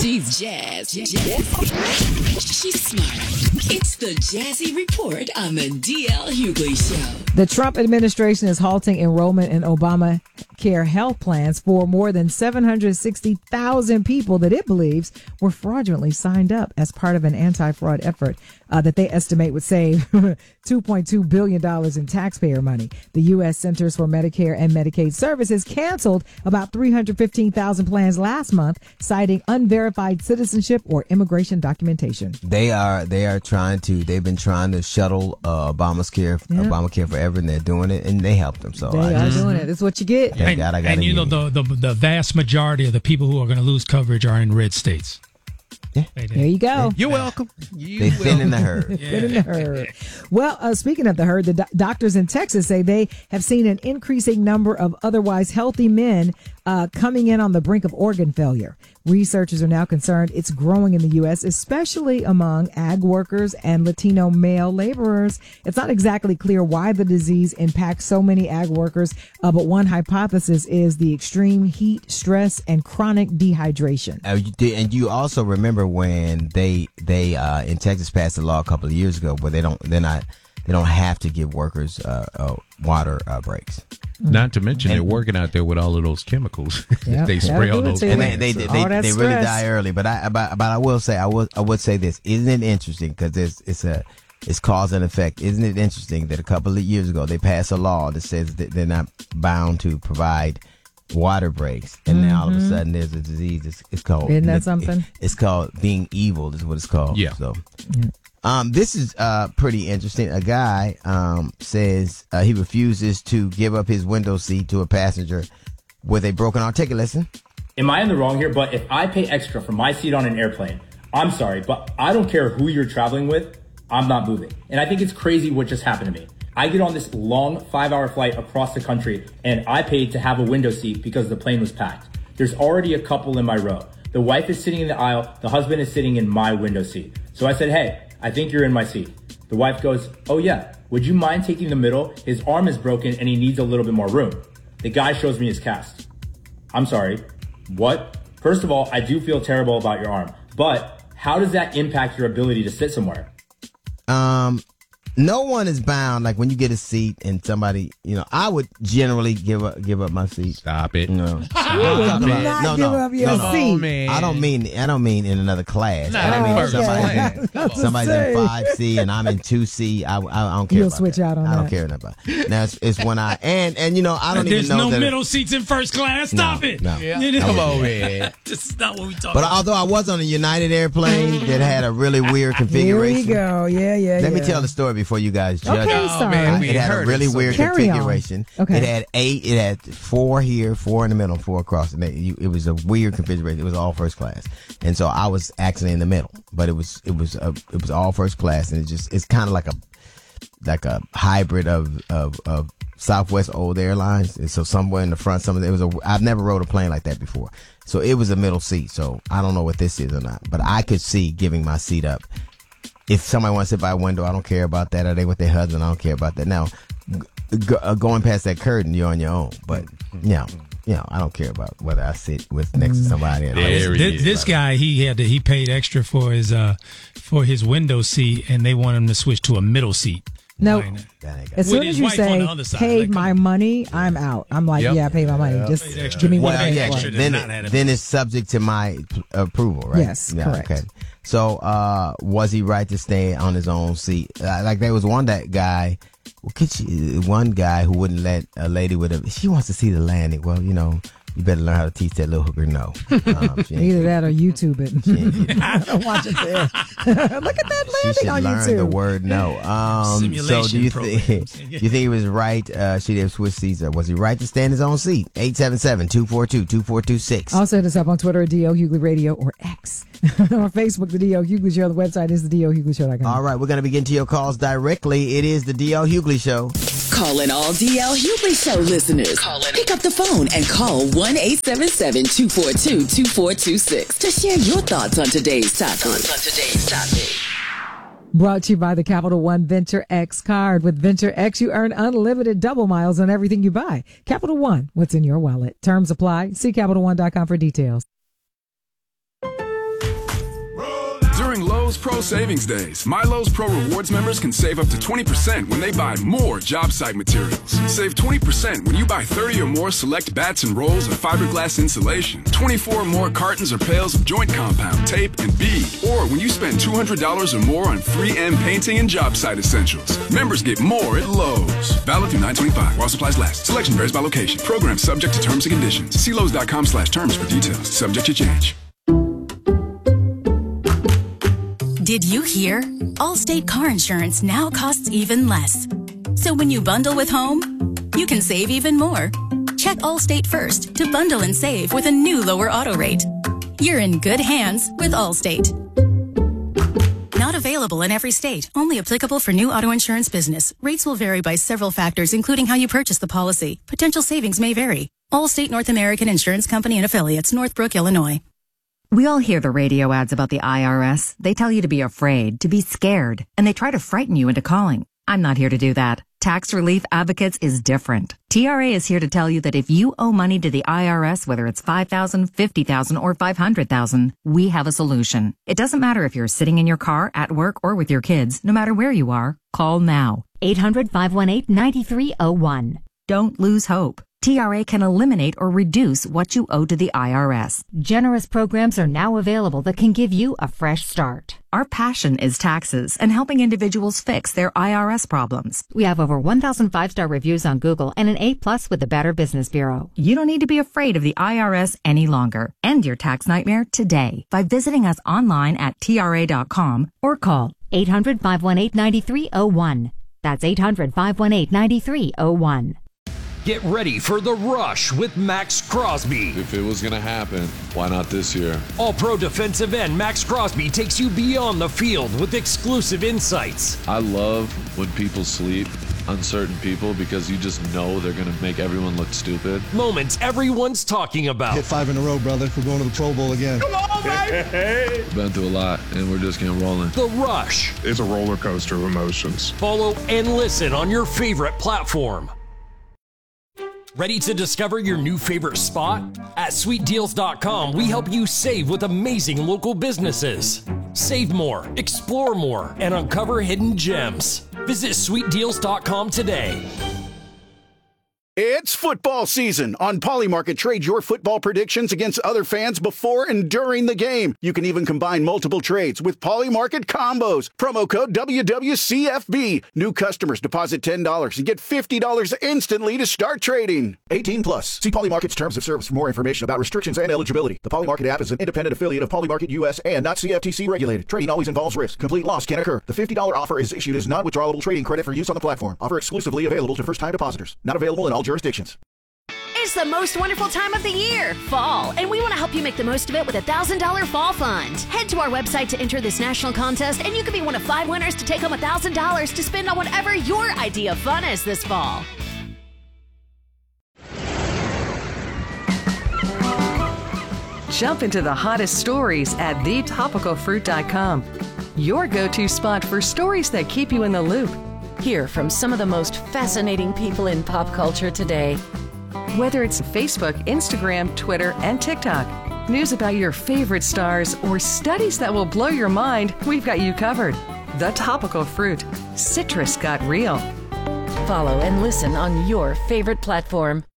She's jazz. She's smart. It's the Jazzy Report on the DL Hughley Show. The Trump administration is halting enrollment in Obamacare health plans for more than 760,000 people that it believes were fraudulently signed up as part of an anti-fraud effort that they estimate would save $2.2 billion in taxpayer money. The U.S. Centers for Medicare and Medicaid Services canceled about 315,000 plans last month, citing unverified citizenship or immigration documentation. They've been trying to shuttle Obamacare forever, and they're doing it, and they help them. So they are doing it. That's what you get. And you know, the vast majority of the people who are going to lose coverage are in red states. Yeah. There you go. You're welcome. They've been in the herd. Been in the herd. Well, speaking of the herd, the doctors in Texas say they have seen an increasing number of otherwise healthy men coming in on the brink of organ failure. Researchers are now concerned it's growing in the U.S., especially among ag workers and Latino male laborers. It's not exactly clear why the disease impacts so many ag workers, but one hypothesis is the extreme heat, stress, and chronic dehydration. And you also remember when they in Texas passed a law a couple of years ago where they don't have to give workers water breaks. Not to mention they're working out there with all of those chemicals. Yep, they spray all those. And they really die early. But I will say I would say this. Isn't it interesting? Because it's cause and effect. Isn't it interesting that a couple of years ago they passed a law that says that they're not bound to provide water breaks, and now all of a sudden there's a disease. It's called. Isn't that something? It's called being evil. Is what it's called. Yeah. So. This is pretty interesting. A guy says he refuses to give up his window seat to a passenger with a broken arm. Take a listen. Am I in the wrong here? But if I pay extra for my seat on an airplane, I'm sorry, but I don't care who you're traveling with, I'm not moving. And I think it's crazy what just happened to me. I get on this long 5-hour flight across the country, and I paid to have a window seat because the plane was packed. There's already a couple in my row. The wife is sitting in the aisle. The husband is sitting in my window seat. So I said, hey, I think you're in my seat. The wife goes, oh yeah, would you mind taking the middle? His arm is broken and he needs a little bit more room. The guy shows me his cast. I'm sorry, what? First of all, I do feel terrible about your arm, but how does that impact your ability to sit somewhere? No one is bound. Like when you get a seat and somebody, I would generally give up my seat. Stop it. No. You would not give up your seat. Man. I don't mean in another class. Not I don't mean first somebody's in 5C and I'm in 2C. I don't care. You'll about switch that. out on that. I don't care about it. Now it's when I and I don't There's even know no that middle seats in first class. Stop it. No. Yeah. Come on, man. This is not what we talking But about. although I was on a United airplane that had a really weird Here configuration. we go. Yeah. Let me tell the story before you guys judge. Okay, it. sorry. man, It had a really weird Carry on. configuration. Okay. It had 4 here, 4 in the middle, 4 across. And it was a weird configuration. It was all first class, and so I was actually in the middle. But it was all first class, and it's kind of like a hybrid of Southwest old airlines. And so somewhere in the front, I've never rode a plane like that before. So it was a middle seat. So I don't know what this is or not, but I could see giving my seat up. If somebody wants to sit by a window, I don't care about that. Are they with their husband? I don't care about that. Now, going past that curtain, you're on your own. But, I don't care about whether I sit next to somebody. This guy, he paid extra for his window seat, and they want him to switch to a middle seat. No, as soon With as his you wife on say the other side, paid like, my money, I'm out. I'm like, Yep. yeah, I paid my money. Just give me what I paid for. Then it's subject to my approval, right? Yes, correct. Okay. So, was he right to stay on his own seat? Like there was one guy who wouldn't let a lady she wants to see the landing. Well, you better learn how to teach that little hooker no. Either that or YouTube it. I don't watch it there. Look at that She landing should on learn YouTube. the word no. So do you think he was right? Should he have switched seats? Or was he right to stay in his own seat? 877-242-2426. Also hit us up on Twitter at D.O. Hughley Radio or X. Or Facebook, the D.O. Hughley Show. The website is the DOHughleyShow.com. All right, we're going to begin to your calls directly. It is the D.L. Hughley Show. Calling all DL Hughley Show listeners. Pick up the phone and call 1-877-242-2426 to share your thoughts on today's topic. Brought to you by the Capital One Venture X card. With Venture X, you earn unlimited double miles on everything you buy. Capital One, what's in your wallet? Terms apply. See CapitalOne.com for details. Lowe's Pro Savings Days. My Lowe's Pro Rewards members can save up to 20% when they buy more job site materials. Save 20% when you buy 30 or more select bats and rolls of fiberglass insulation, 24 or more cartons or pails of joint compound, tape, and bead. Or when you spend $200 or more on 3M painting and job site essentials. Members get more at Lowe's. Valid through 9/25 while supplies last. Selection varies by location. Program subject to terms and conditions. See Lowe's.com/terms for details. Subject to change. Did you hear? Allstate car insurance now costs even less. So when you bundle with home, you can save even more. Check Allstate first to bundle and save with a new lower auto rate. You're in good hands with Allstate. Not available in every state. Only applicable for new auto insurance business. Rates will vary by several factors, including how you purchase the policy. Potential savings may vary. Allstate North American Insurance Company and Affiliates, Northbrook, Illinois. We all hear the radio ads about the IRS. They tell you to be afraid, to be scared, and they try to frighten you into calling. I'm not here to do that. Tax Relief Advocates is different. TRA is here to tell you that if you owe money to the IRS, whether it's $5,000, $50,000, or $500,000, we have a solution. It doesn't matter if you're sitting in your car, at work, or with your kids. No matter where you are, call now. 800-518-9301. Don't lose hope. TRA can eliminate or reduce what you owe to the IRS. Generous programs are now available that can give you a fresh start. Our passion is taxes and helping individuals fix their IRS problems. We have over 1,000 5-star reviews on Google and an A+ with the Better Business Bureau. You don't need to be afraid of the IRS any longer. End your tax nightmare today by visiting us online at TRA.com or call 800-518-9301. That's 800-518-9301. Get ready for The Rush with Max Crosby. If it was going to happen, why not this year? All-Pro defensive end Max Crosby takes you beyond the field with exclusive insights. I love when people sleep on certain people because you just know they're going to make everyone look stupid. Moments everyone's talking about. Hit 5 in a row, brother. We're going to the Pro Bowl again. Come on, baby! Been through a lot, and we're just getting rolling. The Rush. It's a roller coaster of emotions. Follow and listen on your favorite platform. Ready to discover your new favorite spot? At SweetDeals.com, we help you save with amazing local businesses. Save more, explore more, and uncover hidden gems. Visit SweetDeals.com today. It's football season. On Polymarket, trade your football predictions against other fans before and during the game. You can even combine multiple trades with Polymarket combos. Promo code WWCFB. New customers deposit $10 and get $50 instantly to start trading. 18 plus. See Polymarket's terms of service for more information about restrictions and eligibility. The Polymarket app is an independent affiliate of Polymarket US and not CFTC regulated. Trading always involves risk. Complete loss can occur. The $50 offer is issued as non-withdrawable trading credit for use on the platform. Offer exclusively available to first-time depositors. Not available in all jurisdictions. It's the most wonderful time of the year, fall, and we want to help you make the most of it with a $1,000 fall fund. Head to our website to enter this national contest, and you could be one of 5 winners to take home $1,000 to spend on whatever your idea of fun is this fall. Jump into the hottest stories at thetopicalfruit.com. Your go-to spot for stories that keep you in the loop. Hear from some of the most fascinating people in pop culture today. Whether it's Facebook, Instagram, Twitter, and TikTok, news about your favorite stars, or studies that will blow your mind, we've got you covered. The Topical Fruit. Citrus got real. Follow and listen on your favorite platform.